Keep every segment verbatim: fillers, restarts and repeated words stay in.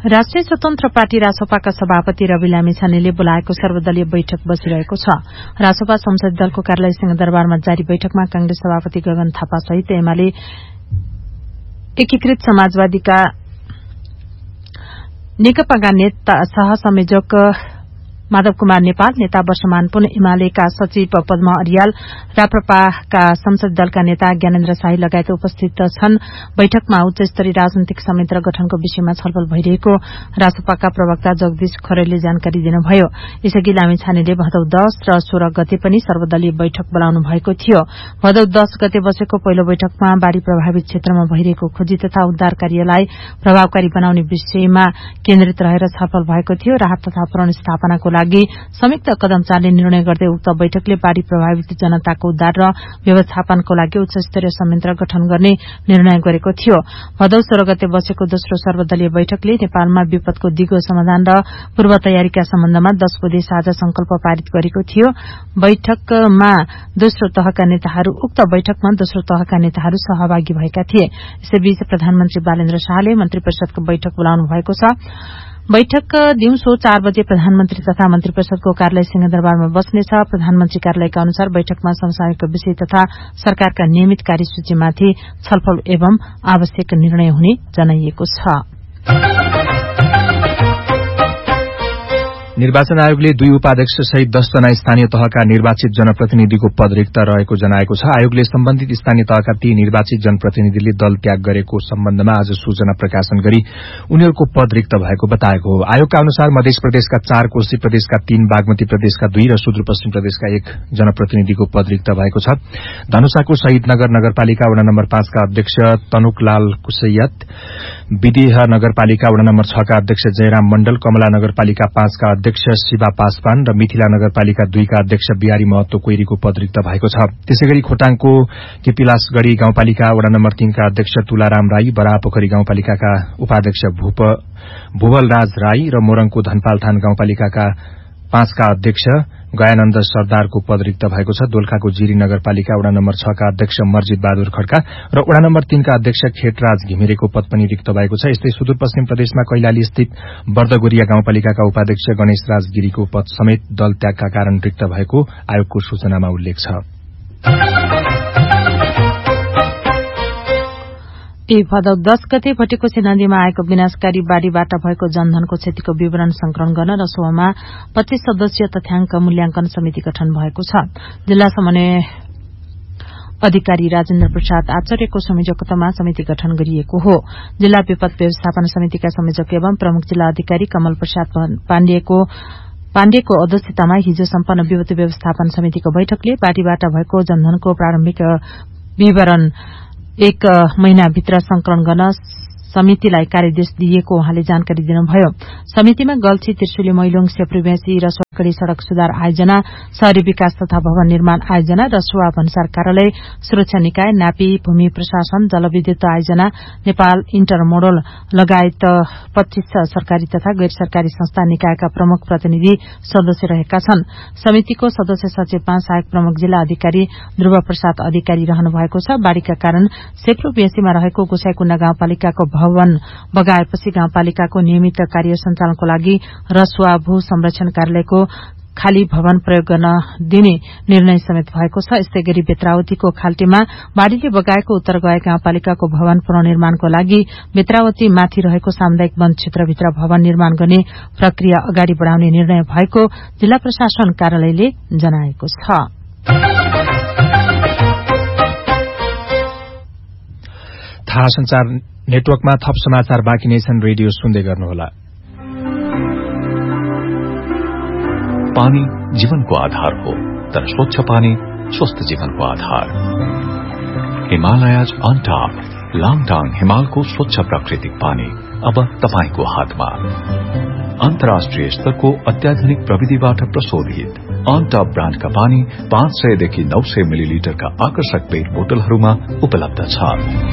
राष्ट्रिय स्वतन्त्र पार्टी रासोपाका सभापति रवि लामिछानेले बोलाएको सर्वदलीय बैठक बसिरहेको छ। रासोपा संसदीय दलको कार्यालय सिंहदरबारमा जारी बैठकमा कांग्रेस सभापति गगन थापा सहित एमाले एकीकृत समाजवादीका नेकपाका नेता सहसंयोजक माधव कुमार नेपाल, नेता वर्षमान पुन, एमालेका सचिव पद्म अरियाल, राप्रपाका संसदीय दलका नेता ज्ञानेन्द्र शाही लगायत उपस्थित छन्। बैठकमा उच्च स्तरीय राजनीतिक संयन्त्र गठनको विषयमा छलफल भइरहेको रासोपाका प्रवक्ता जगदीश खरेलले जानकारी दिनुभयो। यसअघि लामिछानेले भदौ दश र सोह्र गते पनि सर्वदलीय बैठक बोलाउनु भएको थियो। भदौ दश गते बसेको पहिलो बैठकमा बाढ़ी प्रभावित क्षेत्रमा भइरहेको खोजी तथा उद्धार कार्यलाई प्रभावकारी बनाउने विषयमा केन्द्रित रहेर छलफल भएको थियो। राहत तथा पुनर्स्थापनाको लागि संयुक्त कदम चाल्ने निर्णय गर्दै उक्त बैठकले बाढ़ी प्रभावित जनताको उद्धार र व्यवस्थापनको लागि उच्च स्तरीय संयन्त्र गठन गर्ने निर्णय गरेको थियो। भदौ सोह्र गते बसेको दोस्रो सर्वदलीय बैठकले नेपालमा विपदको दिगो समाधान र पूर्व तयारीका सम्बन्धमा दश बुँदे साझा संकल्प पारित गरेको थियो। बैठकमा दोस्रो तहका नेताहरू उक्त बैठकमा दोस्रो तहका नेताहरू सहभागी भएका थिए। यसैबीच प्रधानमन्त्री बालेन्द्र शाहले मन्त्री परिषदको बैठक बोलाउनु भएको छ। बैठक दिउँसो चार बजे प्रधानमन्त्री तथा मन्त्री परिषदको कार्यालय सिंहदरबारमा बस्नेछ। प्रधानमन्त्री कार्यालयका अनुसार बैठकमा समसामयिक विषय तथा सरकारका नियमित कार्यसूचीमाथि छलफल एवं आवश्यक निर्णय हुने जनाइएको छ। निर्वाचन आयोगले दुई उपाध्यक्ष सहित दस जना स्थानीय तहका निर्वाचित जनप्रतिनिधिको पद रिक्त रहेको जनाएको छ। आयोगले सम्बन्धित स्थानीय तहका ती निर्वाचित जनप्रतिनिधिले दल त्याग गरेको सम्बन्धमा आज सूचना प्रकाशन गरी उनीहरूको पद रिक्त भएको बताएको हो। आयोगका अनुसार मध्य प्रदेशका चार, कोशी प्रदेशका तीन, बागमती प्रदेशका दुई र सुदूरपश्चिम प्रदेशका एक जनप्रतिनिधिको पद रिक्त भएको छ। धनुषाको शहीदनगर नगरपालिका वडा नम्बर पाँचका अध्यक्ष तनुकलाल कुसैयत, विदेह नगरपालिका वडा नम्बर छका अध्यक्ष जयराम मण्डल, कमला नगरपालिका पाँचका अध्यक्ष शिवा पासवान र मिथिला नगरपालिका दुईका अध्यक्ष बिहारी महतो कोइरीको पद रिक्त भएको छ। त्यसैगरी खोटाङको केपिलासगढ़ी गाउँपालिका वडा नम्बर तीनका अध्यक्ष तुलाराम राई, बरापोखरी गाउँपालिकाका उपाध्यक्ष भूप भुवलराज राई र मोरङको धनपालथान गाउँपालिकाका पाँचका अध्यक्ष गयानन्द सरदारको पद रिक्त भएको छ। दोलखाको जिरी नगरपालिका वडा नम्बर छका अध्यक्ष मर्जित बहादुर खड्का र वडा नम्बर तीनका अध्यक्ष खेटराज घिमिरेको पद पनि रिक्त भएको छ। यस्तै सुदूरपश्चिम प्रदेशमा कैलाली स्थित बर्दगोरिया गाउँपालिकाका उपाध्यक्ष गणेश राज गिरीको पद समेत दल त्यागका कारण रिक्त भएको आयोगको सूचनामा उल्लेख छ। ए भदौ दश गते भटेकोसी नदीमा आएको विनाशकारी बाढ़ीबाट भएको जनधनको क्षतिको विवरण संकलन गर्न रसुवामा पच्चीस सदस्यीय तथ्याङ्क मूल्याङ्कन समिति गठन भएको छ। जिल्ला समन्वय अधिकारी राजेन्द्र प्रसाद आचार्यको संयोजकतामा समिति गठन गरिएको हो। जिल्ला विपद व्यवस्थापन समितिका संयोजक एवं प्रमुख जिल्ला अधिकारी कमल प्रसाद पाण्डेको पाण्डेको अध्यक्षतामा हिजो सम्पन्न विपद व्यवस्थापन समितिको बैठकले बाढ़ीबाट भएको जनधनको प्रारम्भिक विवरण एक महिनाभित्र संकलन गर्न समितिलाई कार्यदेश दिएको उहाँले जानकारी दिनुभयो। समितिमा गल्छी, त्रिशुली, मैलुङ, सेप्रीभ्यासी र सरकारी सड़क सुधार आयोजना, शहरी विकास तथा भवन निर्माण आयोजना, रसुवा भन्सार कार्यालय, सुरक्षा निकाय, नापी, भूमि प्रशासन, जलविद्युत आयोजना, नेपाल इन्टरमोडल लगायत पच्चीस सरकारी तथा गैर सरकारी संस्था निकायका प्रमुख प्रतिनिधि सदस्य रहेका छन्। समितिको सदस्य सचिवमा सहायक प्रमुख जिल्ला अधिकारी ध्रुव प्रसाद अधिकारी रहनु भएको छ। बाढ़ीका कारण सेप्रोभ्यासीमा रहेको गोसाईकुण्डा गाउँपालिकाको भवन बगाएपछि गाउँपालिकाको नियमित कार्य सञ्चालनको लागि रसुवा भू संरक्षण कार्यालयको खाली भवन प्रयोग गर्न दिने निर्णय समेत भएको छ। यस्तै गरी बेत्रावतीको खाल्टीमा बाढ़ीले बगाएको उत्तर गए गाउँपालिकाको भवन पुनर्निर्माणको लागि बेत्रावती माथि रहेको सामुदायिक वन क्षेत्रभित्र भवन निर्माण गर्ने प्रक्रिया अगाडि बढ़ाउने निर्णय भएको जिल्ला प्रशासन कार्यालयले जनाएको छ। थाहा संचार नेटवर्कमा थप समाचार बाँकी नै छन्। रेडियो सुन्दै गर्नुहोला। पानी जीवनको आधार हो, तर स्वच्छ पानी स्वस्थ जीवनको आधार। हिमालयज अन टप लाङटाङ हिमालको स्वच्छ प्राकृतिक पानी अब तपाईको हातमा। अन्तर्राष्ट्रिय स्तरको अत्याधुनिक प्रविधिबाट प्रशोधित अन टप ब्रान्डका पानी पाँच सयदेखि नौ सय मिलिलिटरका आकर्षक पेट बोतलहरूमा उपलब्ध छ।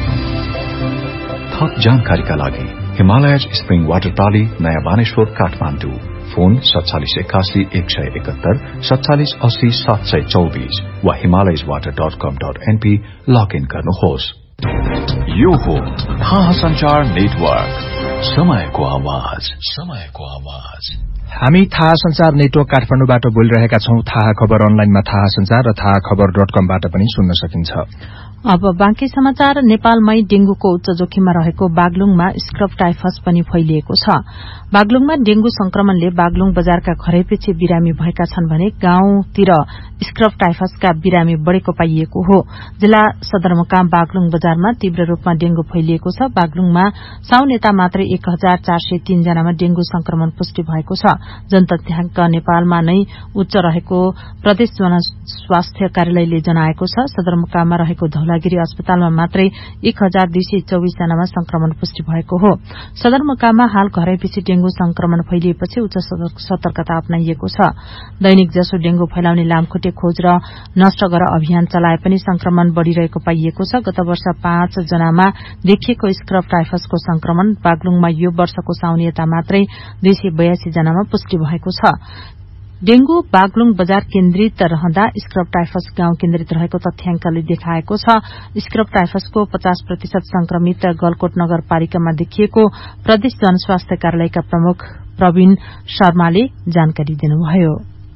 थप जानकारीका लागि हिमालयज स्प्रिङ वाटर प्राली, नयाँ बानेश्वर, काठमाडौँ। फोन सत्तालिस एकासी एक सय एकहत्तर सत्तालिस अस्सी सात सय चौबीस वा हिमालयज वाटर डट कम डट एनपी लगइन गर्नुहोस्। यो हो थाहा संचार नेटवर्क। समयको आवाज, समयको आवाज। हामी थाहा संचार नेटवर्क काठमाडौँबाट बोलिरहेका छौं। थाहा खबर अनलाइनमा थाहा संचार र थाहा खबर डट कमबाट पनि सुन्न सकिन्छ। अब बाँकी समाचार। नेपालमै डेंगूको उच्च जोखिममा रहेको बागलुङमा स्क्रब टाइफस पनि फैलिएको छ। बागलुङमा डेंगू संक्रमणले बागलुङ बजारका घरैपछि बिरामी भएका छन् भने गाउँतिर स्क्रब टाइफसका बिरामी बढ़ेको पाइएको हो। जिल्ला सदरमुकाम बागलुङ बजारमा तीव्र रूपमा डेंगू फैलिएको छ। बागलुङमा साउन यता मात्रै एक हजार चार सय तीन जनामा डेंगू संक्रमण पुष्टि भएको छ। जनतथ्याङ्क नेपालमा नै उच्च रहेको प्रदेश जनस्वास्थ्य कार्यालयले जनाएको छ। सदरमुकाममा रहेको धौलागिरी अस्पतालमा मात्रै एक हजार दुई सय चौविस जनामा संक्रमण पुष्टि भएको हो। सदरमुकाममा हाल घरैपछि डेंगू संक्रमण फैलिएपछि उच्च सतर्कता अपनाइएको छ। दैनिक जसो डेंगू फैलाउने लामखुट्टे खोज र नष्ट गर अभियान चलाए पनि संक्रमण बढ़िरहेको पाइएको छ। गत वर्ष पाँच जनामा देखिएको स्क्रब टाइफसको संक्रमण बागलुङमा यो वर्षको साउन यता मात्रै दुई सय बयासी जनामा पुष्टि भएको छ। डेंगू बागलुङ बजार केन्द्रित रहँदा स्क्रब टाइफस गाउँ केन्द्रित रहेको तथ्याङ्कले देखाएको छ। स्क्रब टाइफसको पचास प्रतिशत संक्रमित गलकोट नगरपालिकामा देखिएको प्रदेश जनस्वास्थ्य कार्यालयका प्रमुख प्रवीण शर्माले जानकारी दिनुभयो।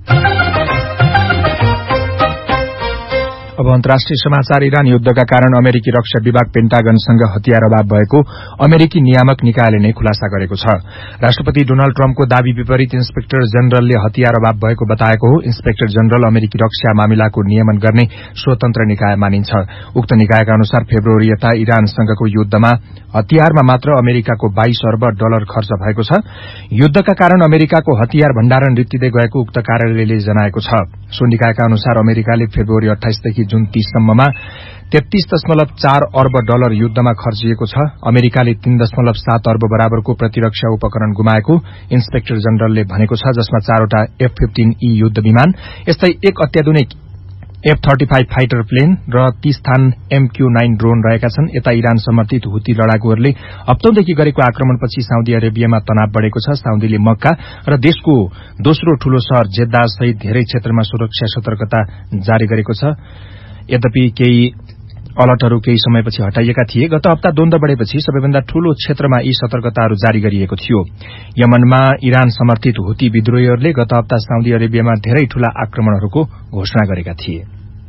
अब अन्तर्राष्ट्रिय समाचार। इरान युद्धका कारण अमेरिकी रक्षा विभाग पेन्टागनसँग हतियार अभाव भएको अमेरिकी नियामक निकायले नै खुलासा गरेको छ। राष्ट्रपति डोनाल्ड ट्रम्पको दावी विपरीत इन्सपेक्टर जनरलले हतियार अभाव भएको बताएको हो। इन्सपेक्टर जनरल अमेरिकी रक्षा मामिलाको नियमन गर्ने स्वतन्त्र निकाय मानिन्छ। उक्त निकायका अनुसार फेब्रुअरी यता इरानसँगको युद्धमा हतियारमा मात्र अमेरिकाको बाइस अर्ब डलर खर्च भएको छ। युद्धका कारण अमेरिकाको हतियार भण्डारण रित्तिदै गएको उक्त कार्यालयले जनाएको छ। सो निकायका अनुसार अमेरिकाले फेब्रुअरी अट्ठाइसदेखि जुन तीससम्ममा तेत्तीस दशमलव चार अर्ब डलर युद्धमा खर्चिएको छ। अमेरिकाले तीन दशमलव सात अर्ब बराबरको प्रतिरक्षा उपकरण गुमाएको इन्सपेक्टर जनरलले भनेको छ, जसमा चारवटा एफ फिफ्टीन ई युद्ध विमान, यस्तै एक अत्याधुनिक F thirty five fighter plain र तीस थान एमक्यू नाइन ड्रोन रहेका छन्। यता इरान समर्थित हुती लडाकुहरूले हप्तौंदेखि गरेको आक्रमणपछि साउदी अरेबियामा तनाव बढ़ेको छ। साउदीले मक्का र देशको दोस्रो ठूलो शहर जेद्दा सहित धेरै क्षेत्रमा सुरक्षा सतर्कता जारी गरेको छ। यद्यपि केही अलर्टहरू केही समयपछि हटाइएका थिए। गत हप्ता द्वन्द बढ़ेपछि सबैभन्दा ठूलो क्षेत्रमा यी सतर्कताहरू जारी गरिएको थियो। यमनमा इरान समर्थित हुती विद्रोहीहरूले गत हप्ता साउदी अरेबियामा धेरै ठूला आक्रमणहरूको घोषणा गरेका थिए।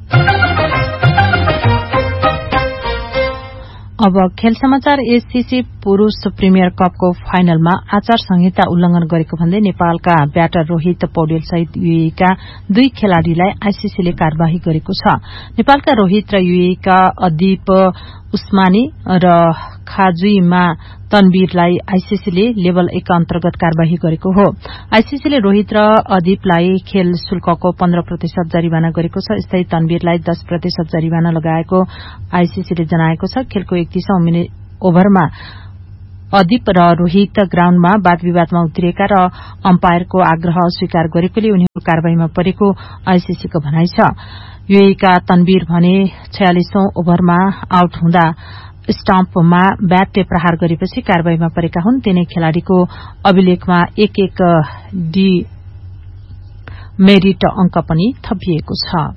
अब खेल समाचार। एससीसी पुरूष प्रिमियर कपको फाइनलमा आचार संहिता उल्लंघन गरेको भन्दै नेपालका ब्याटर रोहित पौडेल सहित यूएईका दुई खेलाड़ीलाई आईसीसीले कार्यवाही गरेको छ। नेपालका रोहित र यूएईका अदीप उस्मानी र खाजुईमा तनवीरलाई आईसीसीले लेभल एक अन्तर्गत कार्यवाही गरेको हो। आईसीसीले रोहित र अदीपलाई खेल शुल्कको पन्ध्र प्रतिशत जरिवाना गरेको छ। यस्तै तनवीरलाई दस प्रतिशत जरिवाना लगाएको आईसीसीले जनाएको छ। खेलको एकतीसौं मिनट ओभरमा अदीप र रोहित ग्राउण्डमा वाद विवादमा उत्रिएका र अम्पायरको आग्रह अस्वीकार गरेकोले उनीहरू कार्यवाहीमा परेको आईसीसीको भनाइ छ। यूएईका तनवीर भने छयालिसौं ओभरमा आउट हुँदा स्टम्पमा ब्याटले प्रहार गरेपछि कार्यवाहीमा परेका हुन्। तिनै खेलाड़ीको अभिलेखमा एक एक डी मेरिट अंक पनि थपिएको छ।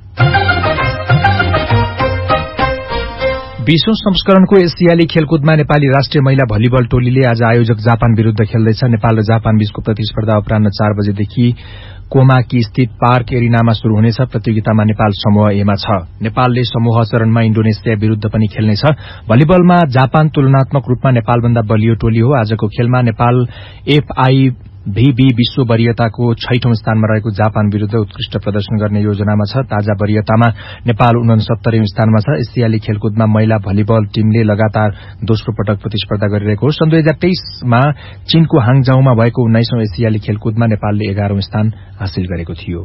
बीसौं संस्करणको एसियाली खेलकुदमा नेपाली राष्ट्रिय महिला भलिबल टोलीले आज आयोजक जापान विरूद्ध खेल्दैछ। नेपाल र जापान बीचको प्रतिस्पर्धा अपराह्न चार बजेदेखि कोमाकी स्थित पार्क एरिनामा शुरू हुनेछ। प्रतियोगितामा नेपाल समूह एमा छ। नेपालले समूह चरणमा इण्डोनेसिया विरूद्ध पनि खेल्नेछ। भलिबलमा जापान तुलनात्मक रूपमा नेपालभन्दा बलियो टोली हो। आजको खेलमा नेपाल एफआईभीबी विश्व वरीयताको छैठौं स्थानमा रहेको जापान विरूद्ध उत्कृष्ट प्रदर्शन गर्ने योजनामा छ। ताजा वरीयतामा नेपाल उनसत्तरीौं स्थानमा छ। एसियाली खेलकुदमा महिला भलिबल टीमले लगातार दोस्रो पटक प्रतिस्पर्धा गरिरहेको हो। सन् दुई हजार तेइसमा चीनको हाङजाउमा भएको उन्नाइसौं एसियाली खेलकुदमा नेपालले एघारौं स्थान हासिल गरेको थियो।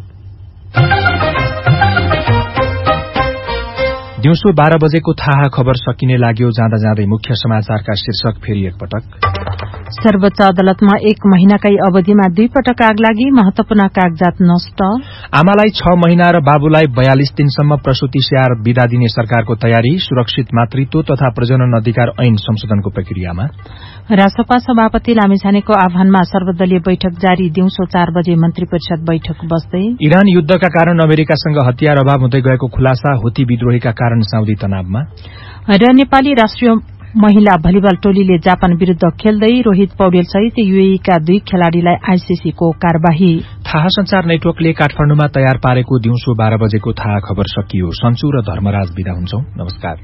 दिउँसो बाह्र बजेको थाहा खबर सकिने लाग्यो। जाँदा जाँदै मुख्य समाचारका शीर्षक फेरि एकपटक। सर्वोच्च अदालतमा एक महिनाकै अवधिमा दुई पटक आग लागि, महत्वपूर्ण कागजात नष्ट। आमालाई छ महिना र बाबुलाई बयालिस दिनसम्म प्रसूति स्याहार विदा दिने सरकारको तयारी। सुरक्षित मातृत्व तथा प्रजनन अधिकार ऐन संशोधनको प्रक्रियामा। रासपा सभापति लामिछानेको आह्वानमा सर्वदलीय बैठक जारी। दिउँसो चार बजे मन्त्री परिषद बैठक बस्दै। इरान युद्धका कारण अमेरिकासँग हतियार अभाव हुँदै गएको खुलासा। हुती विद्रोहीका कारण साउदी तनावमा। र नेपाली राष्ट्रिय महिला भलिबल टोलीले जापान विरूद्ध खेल्दै रोहित पौडेल सहित यूएई का दुई खेलाड़ीलाई आईसीसी को कार्यवाही। थाहा संचार नेटवर्कले काठमाडौँमा तयार पारेको दिउँसो बाह्र बजेको थाहा खबर सकियो। सन्चु र धर्मराज बिदा हुन्छौं। नमस्कार।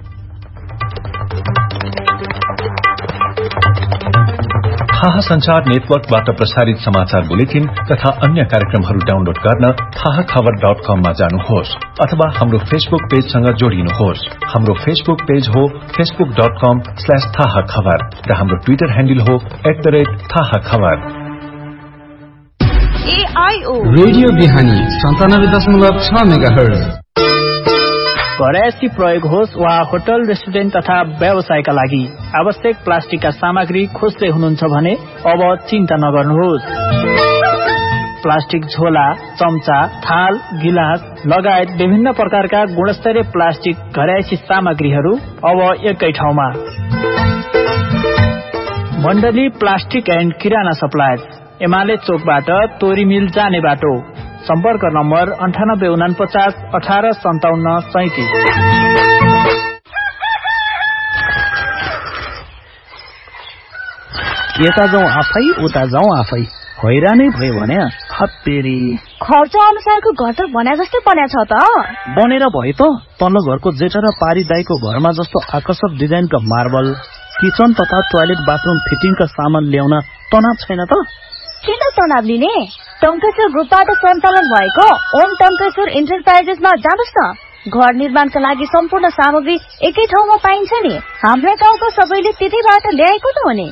थाहा संचार नेटवर्कबाट प्रसारित समाचार बुलेटिन तथा अन्य कार्यक्रमहरू डाउनलोड गर्न थाहा खबर डट कम मा जानुहोस् अथवा हाम्रो फेसबुक पेजसँग जोडिनुहोस्। हाम्रो फेसबुक पेज हो फेसबुक डट कम स्ल्याश थाहा खबर र हाम्रो ट्विटर ह्यान्डल हो एट द रेट थाहा खबर। रेडियो बिहानी सन्तानब्बे दशमलव छ मेगाहर्ज। घरयासी प्रयोग होस् वा होटल रेस्टुरेन्ट तथा व्यवसायका लागि आवश्यक प्लास्टिकका सामग्री खोज्दै हुनुहुन्छ भने अब चिन्ता नगर्नुहोस्। प्लास्टिक झोला, चम्चा, थाल, गिलास लगायत विभिन्न प्रकारका गुणस्तरीय प्लास्टिक घरयासी सामग्रीहरू अब एकै ठाउँमा। मण्डली प्लास्टिक एन्ड किराना सप्लायर्स, एमाले चोकबाट तोरी मिल जाने बाटो। सम्पर्क नम्बर अन्ठानब्बे उनापचास अठार सन्ताउन्न सैतिस। यता जाउँ आफै उता जाउँ आफै, हैरानै भयो भने हत्तेरी। खर्च अनुसारको घर त बने जस्तै बन्या छ त। बनेर भयो त तल्लो घरको जेठा र पारी दाईको घरमा जस्तो आकर्षक डिजाइनका मार्बल, किचन तथा टोयलेट बाथरूम फिटिङका सामान ल्याउन तनाव छैन त। किन तनाव लिने? टङ्केश्वर ग्रुपबाट सञ्चालन भएको ओम टङ्केश्वर इन्टरप्राइजेसमा जानुहोस् न। घर निर्माणका लागि सम्पूर्ण सामग्री एकै ठाउँमा पाइन्छ नि। हाम्रो गाउँको सबैले त्यतैबाट ल्याएको त हो नि।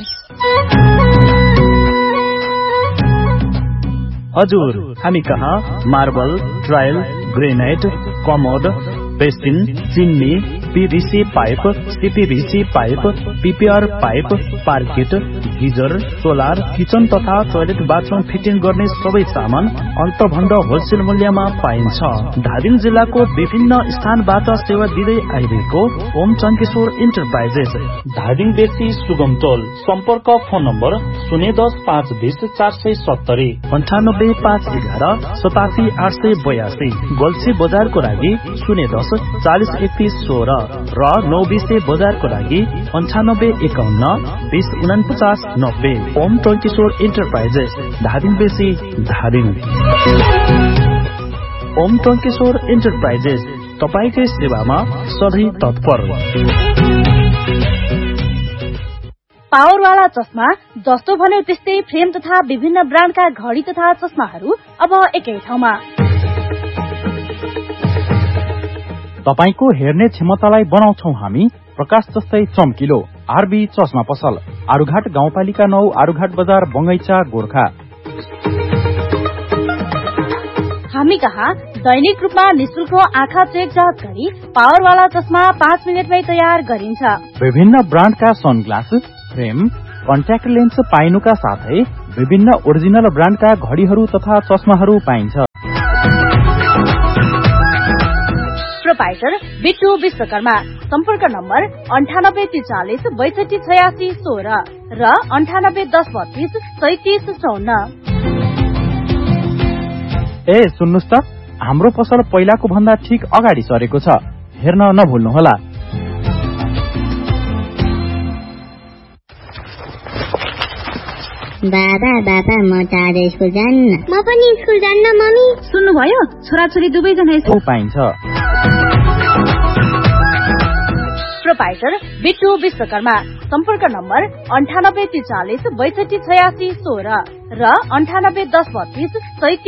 हजुर, हामी कहाँ marble, tile, granite, commode, basin, chimney, PVC pipe, CPVC pipe, PPR pipe, parked, geyser, solar, kitchen तथा टोयलेट बाथरूम फिटिङ गर्ने सबै सामान अन्तभन्द होलसेल मूल्यमा पाइन्छ। धादिङ जिल्लाको विभिन्न स्थानबाट सेवा दिँदै आइरहेको ओम टङ्केश्वर इन्टरप्राइजेस, धादिङ बेसी सुगम टोल। सम्पर्क फोन नम्बर शून्य दस पाँच बिस चार सय सत्तरी अन्ठानब्बे पाँच एघार सतासी आठ सय बयासी। गल्छी बजारको लागि शून्य दस चालिस एकतिस सोह्र र नौ बिसे बजारको लागि अन्ठानब्बे एकाउन्न बिस उनापचास नब्बे। ओम टङ्केश्वर इन्टरप्राइजेस, धादिङ बेसी, धादिङ। ओम टङ्केश्वर इन्टरप्राइजेस तपाईकै सेवामा सधैँ तत्पर। पावरवाला चस्मा, जस्तो भन्यो त्यस्तै फ्रेम तथा विभिन्न ब्रान्डका घडी तथा चस्माहरू अब एकै ठाउँमा। तपाईको हेर्ने क्षमतालाई बनाउँछौ हामी प्रकाश जस्तै चम्किलो। आरबी चस्मा पसल, आरुघाट गाउँपालिका नौ, आरुघाट बजार, बंगैचा, गोर्खा। हामी कहाँ दैनिक रूपमा निशुल्क आँखा चेक जाँच गरी पावरवाला चस्मा पाँच मिनटमै तयार गरिन्छ। विभिन्न ब्रान्डका सनग्लास, फ्रेम, कन्ट्याक्ट लेन्स पाइनुका साथै विभिन्न ओरिजिनल ब्रान्डका घडीहरू तथा चस्माहरू पाइन्छ। प्रोपाइटर बिट्टु विश्वकर्मा, सम्पर्क नम्बर अन्ठानब्बे त्रिचालिस बैसठी छयासी सोह्र र अन्ठानब्बे दस बत्तीस सैतिस चौन्न। ए सुन्नुस् त, हाम्रो पसल पहिलाको भन्दा ठिक अगाडि सरेको छ, हेर्न नभुल्नुहोला। बाबा बाबा म चाँडै स्कुल जान्न। म पनि स्कुल जान्न मम्मी। सुन्नुभयो, छोराछोरी दुवैजना स्कुल पाइन्छ। प्रोपाइटर बिट्टु विश्वकर्मा, सम्पर्क नम्बर अन्ठानब्बे त्रिचालिस बैसठी छयासी सोह्र र अन्ठानब्बे दस बत्तीस सैतिस